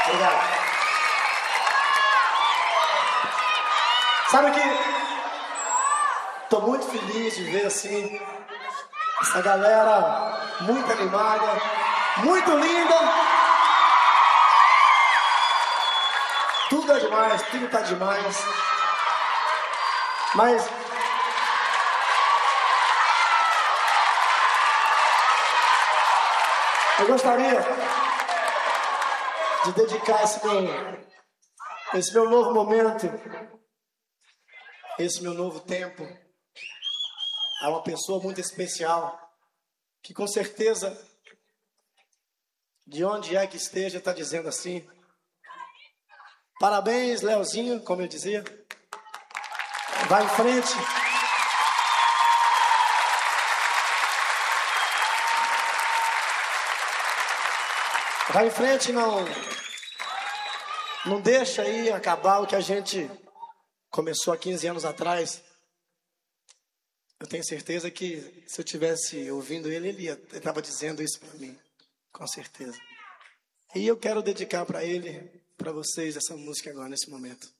Obrigado. Sabe que tô muito feliz de ver assim essa galera muito animada, muito linda. Tudo é demais, tudo tá demais. Mas eu gostaria de dedicar esse meu novo momento, esse meu novo tempo, a uma pessoa muito especial, que com certeza, de onde é que esteja, está dizendo assim: parabéns, Leozinho, como eu dizia, vai em frente. Vai em frente, não deixa aí acabar o que a gente começou há 15 anos atrás. Eu tenho certeza que se eu tivesse ouvindo ele estava dizendo isso para mim, com certeza. E eu quero dedicar para ele, para vocês, essa música agora, nesse momento.